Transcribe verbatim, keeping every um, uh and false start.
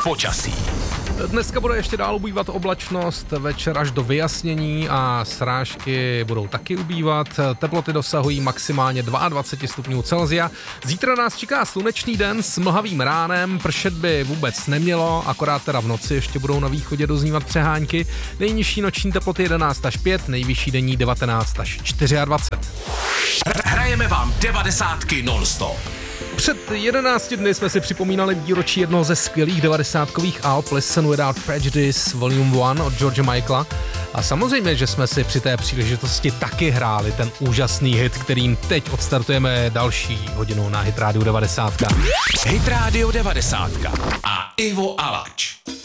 počasí. Dneska bude ještě dál ubývat oblačnost, večer až do vyjasnění a srážky budou taky ubývat. Teploty dosahují maximálně dvacet dva stupňů Celsia. Zítra nás čeká slunečný den s mlhavým ránem, pršet by vůbec nemělo, akorát teda v noci ještě budou na východě doznívat přehánky. Nejnižší noční teploty jedenáct až pět, nejvyšší denní devatenáct až dvacet čtyři. Hrajeme vám devadesátky non-stop. Před jedenácti dny jsme si připomínali výročí jednoho ze skvělých devadesátkových alb Listen Without Prejudice Volume jedna od George Michaela. A samozřejmě, že jsme si při té příležitosti taky hráli ten úžasný hit, kterým teď odstartujeme další hodinu na Hit Radio devadesát. Hit Radio devadesát a Ivo Alač.